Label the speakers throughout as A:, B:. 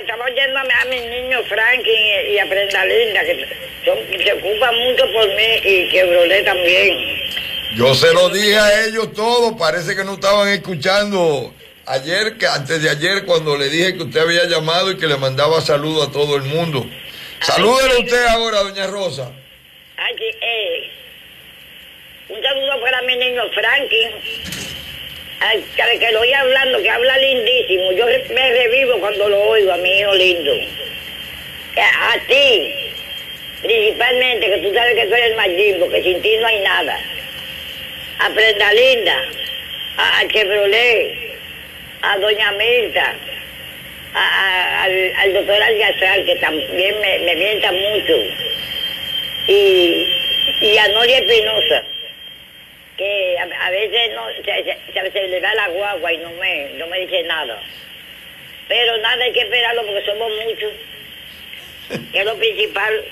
A: estaba oyendo a mi niño Franklin y a Prenda Linda, que se ocupan mucho por mí, y Chevrolet también.
B: Yo se lo dije a ellos todos, parece que no estaban escuchando ayer, que antes de ayer, cuando le dije que usted había llamado y que le mandaba saludos a todo el mundo. Salúdele usted ahora, doña Rosa.
A: Un saludo para mi niño Franklin, que lo oí hablando, que habla lindísimo. Yo me revivo cuando lo oigo, a mi hijo lindo. A ti, principalmente, que tú sabes que soy el más lindo, que sin ti no hay nada. A Prenda Linda, a Chevrolet, a doña Mirta, al doctor Algazar, que también me mienta mucho, y a Noria Espinosa, que a veces no se le da la guagua y no me dice nada. Pero nada, hay que esperarlo porque somos muchos, que es lo principal.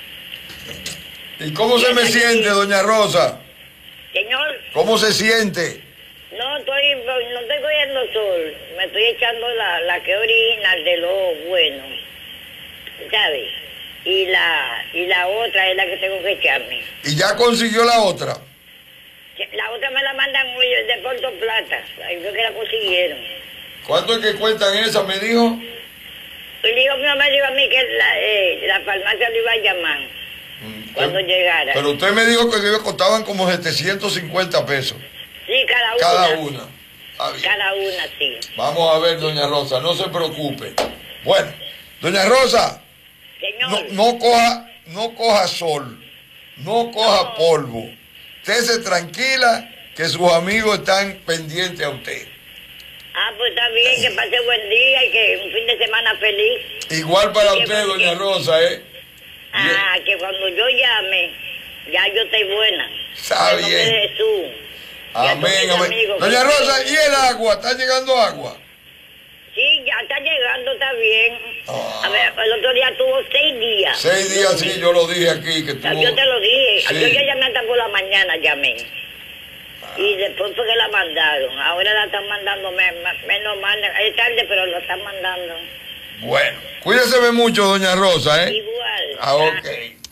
B: ¿Y cómo se me siente, doña Rosa?
A: Señor.
B: ¿Cómo se siente?
A: No estoy cogiendo sol, me estoy echando la que orina de lo bueno, ¿sabes? Y la otra es la que tengo que echarme.
B: ¿Y ya consiguió la otra?
A: La otra me la mandan hoy de Puerto Plata, ahí fue que la consiguieron.
B: ¿Cuánto es que cuentan esa, me dijo?
A: Y dijo, mi mamá dijo a mí que la farmacia lo iba a llamar cuando llegara.
B: Pero usted me dijo que costaban como 750 pesos.
A: Sí, cada una.
B: Cada una.
A: Cada una, sí.
B: Vamos a ver, doña Rosa, no se preocupe. Bueno, doña Rosa,
A: señor,
B: no coja sol, no coja polvo. Usted se tranquila que sus amigos están pendientes a usted.
A: Pues está bien, que pase buen día y que un fin de semana feliz.
B: Igual para usted, doña Rosa,
A: que cuando yo llame, ya yo estoy buena.
B: Está bien.
A: De Jesús.
B: Amén, amén. Doña Rosa, ¿y el agua? ¿Está llegando agua?
A: Sí, ya está llegando, está bien. A ver, el otro día tuvo 6 días.
B: 6 días, sí, yo lo dije aquí. Que tuvo...
A: Yo te lo dije.
B: Sí.
A: Yo ya llamé hasta por la mañana, llamé. Y después fue que la mandaron. Ahora la están mandando, menos mal. Es tarde, pero la están mandando.
B: Bueno, cuídese mucho, doña Rosa,
A: Igual.
B: Ok.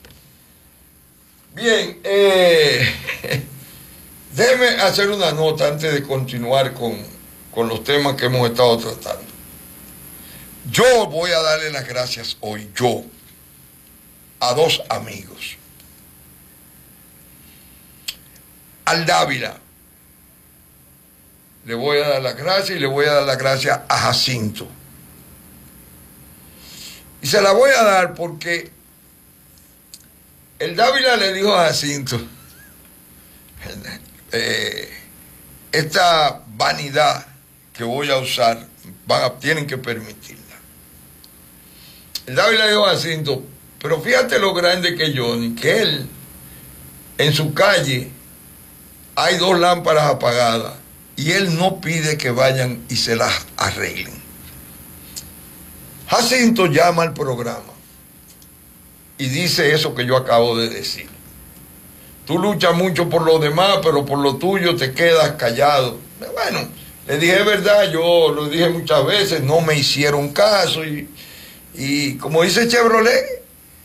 B: Bien, déjeme hacer una nota antes de continuar con los temas que hemos estado tratando. Yo voy a darle las gracias hoy, a 2 amigos. Al Dávila, le voy a dar las gracias y le voy a dar las gracias a Jacinto. Y se la voy a dar porque el Dávila le dijo a Jacinto, esta vanidad que voy a usar, tienen que permitirla. El Dávila le dijo a Jacinto, pero fíjate lo grande que Johnny, que él, en su calle, hay 2 lámparas apagadas y él no pide que vayan y se las arreglen. Jacinto llama al programa y dice eso que yo acabo de decir. Tú luchas mucho por lo demás, pero por lo tuyo te quedas callado. Bueno, le dije, es verdad, yo lo dije muchas veces, no me hicieron caso y como dice Chevrolet,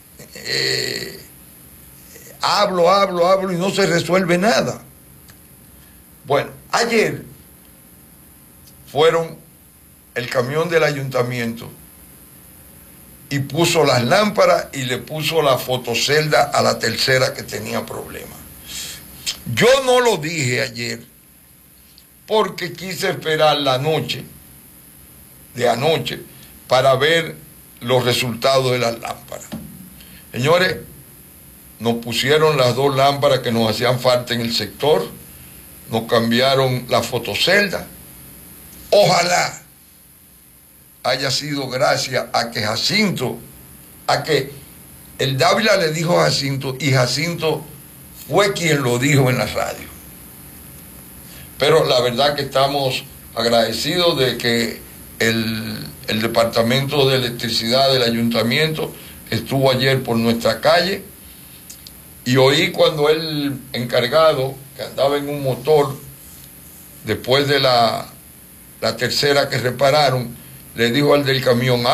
B: hablo y no se resuelve nada. Bueno, ayer fueron el camión del ayuntamiento y puso las lámparas y le puso la fotocelda a la tercera que tenía problemas. Yo no lo dije ayer porque quise esperar la noche de anoche para ver los resultados de las lámparas. Señores, nos pusieron las 2 lámparas que nos hacían falta en el sector, nos cambiaron la fotocelda. Ojalá haya sido gracias a que Jacinto, a que el Dávila le dijo a Jacinto y Jacinto fue quien lo dijo en la radio. Pero la verdad que estamos agradecidos de que el Departamento de Electricidad del Ayuntamiento estuvo ayer por nuestra calle y oí cuando el encargado, que andaba en un motor, después de la tercera que repararon, le dijo al del camión,